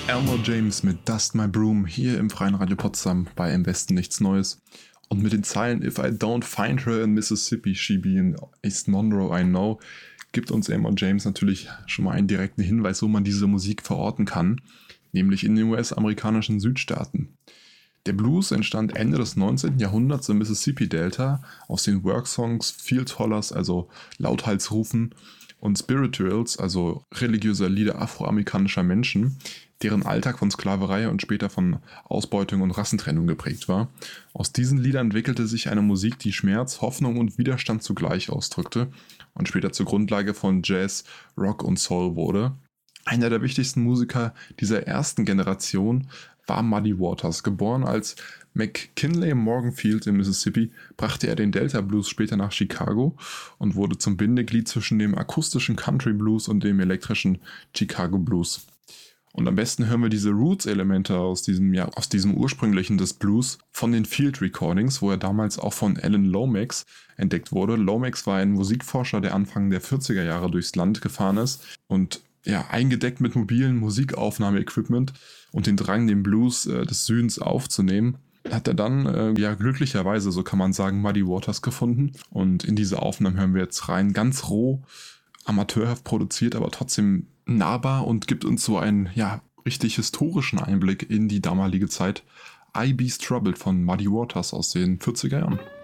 Elmore James mit Dust My Broom hier im Freien Radio Potsdam bei Im Westen nichts Neues. Und mit den Zeilen If I don't find her in Mississippi, she be in East Monroe, I know, gibt uns Elmore James natürlich schon mal einen direkten Hinweis, wo man diese Musik verorten kann, nämlich in den US-amerikanischen Südstaaten. Der Blues entstand Ende des 19. Jahrhunderts im Mississippi-Delta aus den Worksongs, Field Hollers, also Lauthalsrufen, und Spirituals, also religiöser Lieder afroamerikanischer Menschen, deren Alltag von Sklaverei und später von Ausbeutung und Rassentrennung geprägt war. Aus diesen Liedern entwickelte sich eine Musik, die Schmerz, Hoffnung und Widerstand zugleich ausdrückte und später zur Grundlage von Jazz, Rock und Soul wurde. Einer der wichtigsten Musiker dieser ersten Generation war Muddy Waters. Geboren als McKinley Morganfield in Mississippi, brachte er den Delta Blues später nach Chicago und wurde zum Bindeglied zwischen dem akustischen Country Blues und dem elektrischen Chicago Blues. Und am besten hören wir diese Roots-Elemente aus diesem ursprünglichen des Blues von den Field Recordings, wo er damals auch von Alan Lomax entdeckt wurde. Lomax war ein Musikforscher, der Anfang der 40er Jahre durchs Land gefahren ist und eingedeckt mit mobilen Musikaufnahmeequipment und den Drang, den Blues des Südens aufzunehmen, hat er dann glücklicherweise, so kann man sagen, Muddy Waters gefunden. Und in diese Aufnahmen hören wir jetzt rein, ganz roh, amateurhaft produziert, aber trotzdem nahbar und gibt uns so einen richtig historischen Einblick in die damalige Zeit. I Be's Troubled von Muddy Waters aus den 40er Jahren.